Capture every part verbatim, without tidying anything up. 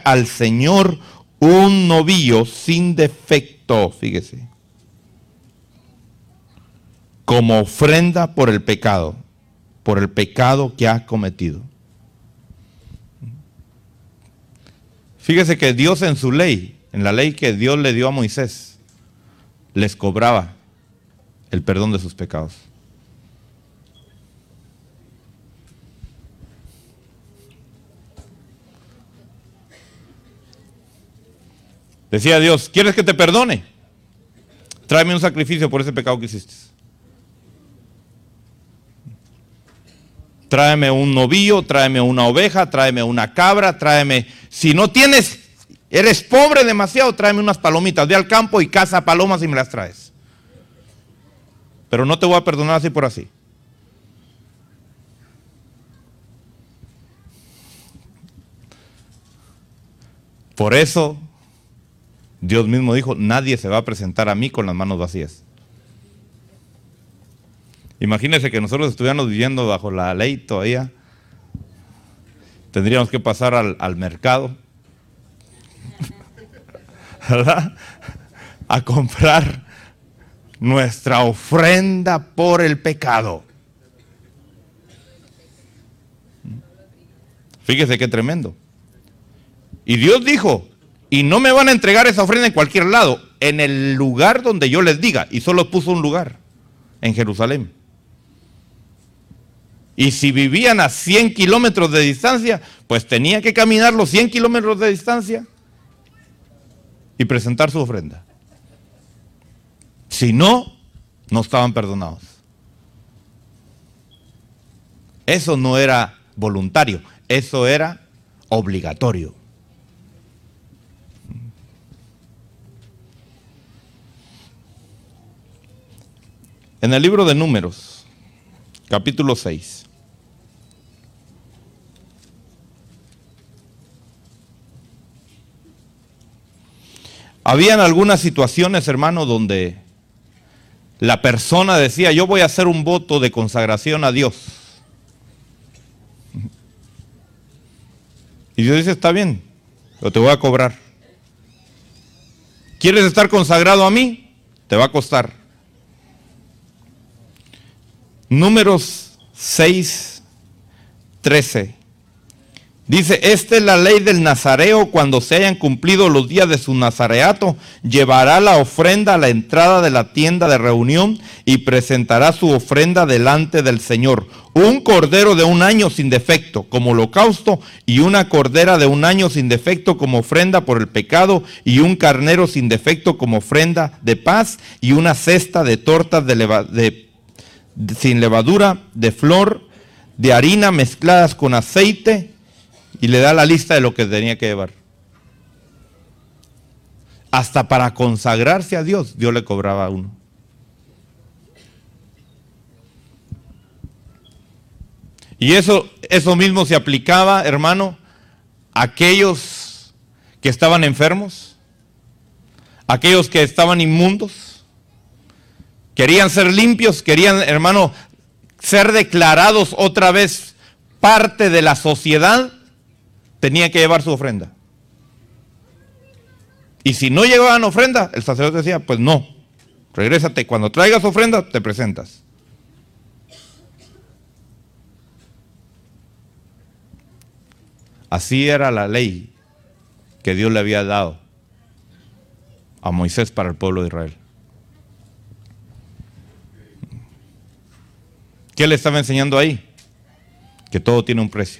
al Señor un novillo sin defecto, fíjese, como ofrenda por el pecado, por el pecado que ha cometido. Fíjese que Dios en su ley, en la ley que Dios le dio a Moisés, les cobraba el perdón de sus pecados. Decía Dios, ¿quieres que te perdone? Tráeme un sacrificio por ese pecado que hiciste. Tráeme un novillo, tráeme una oveja, tráeme una cabra, tráeme... Si no tienes, eres pobre demasiado, tráeme unas palomitas. Ve al campo y caza palomas y me las traes. Pero no te voy a perdonar así por así. Por eso, Dios mismo dijo, nadie se va a presentar a mí con las manos vacías. Imagínense que nosotros estuviéramos viviendo bajo la ley todavía. Tendríamos que pasar al, al mercado, ¿verdad?, a comprar nuestra ofrenda por el pecado. Fíjese qué tremendo. Y Dios dijo, y no me van a entregar esa ofrenda en cualquier lado, en el lugar donde yo les diga. Y solo puso un lugar, en Jerusalén. Y si vivían a cien kilómetros de distancia, pues tenía que caminar los cien kilómetros de distancia y presentar su ofrenda. Si no, no estaban perdonados. Eso no era voluntario, eso era obligatorio. En el libro de Números, capítulo seis. Habían algunas situaciones, hermano, donde la persona decía, yo voy a hacer un voto de consagración a Dios. Y Dios dice, está bien, pero te voy a cobrar. ¿Quieres estar consagrado a mí? Te va a costar. Números seis, trece. Dice, esta es la ley del nazareo, cuando se hayan cumplido los días de su nazareato, llevará la ofrenda a la entrada de la tienda de reunión y presentará su ofrenda delante del Señor. Un cordero de un año sin defecto como holocausto y una cordera de un año sin defecto como ofrenda por el pecado y un carnero sin defecto como ofrenda de paz y una cesta de tortas de leva, de, de, sin levadura, de flor, de harina mezcladas con aceite. Y le da la lista de lo que tenía que llevar. Hasta para consagrarse a Dios, Dios le cobraba a uno. Y eso, eso mismo se aplicaba, hermano, a aquellos que estaban enfermos, aquellos que estaban inmundos, querían ser limpios, querían, hermano, ser declarados otra vez parte de la sociedad. Tenía que llevar su ofrenda. Y si no llevaban ofrenda, el sacerdote decía, pues no, regrésate, cuando traigas ofrenda te presentas. Así era la ley que Dios le había dado a Moisés para el pueblo de Israel. ¿Qué le estaba enseñando ahí? Que todo tiene un precio.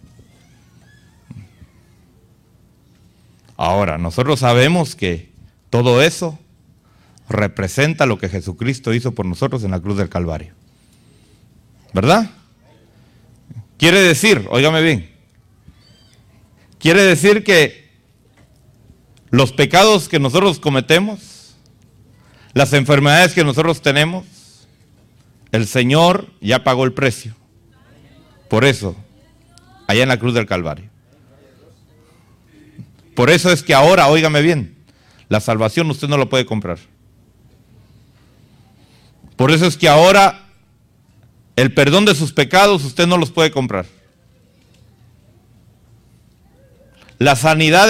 Ahora, nosotros sabemos que todo eso representa lo que Jesucristo hizo por nosotros en la cruz del Calvario. ¿Verdad? Quiere decir, óigame bien, quiere decir que los pecados que nosotros cometemos, las enfermedades que nosotros tenemos, el Señor ya pagó el precio. Por eso, allá en la cruz del Calvario. Por eso es que ahora, óigame bien, la salvación usted no lo puede comprar. Por eso es que ahora el perdón de sus pecados usted no los puede comprar. La sanidad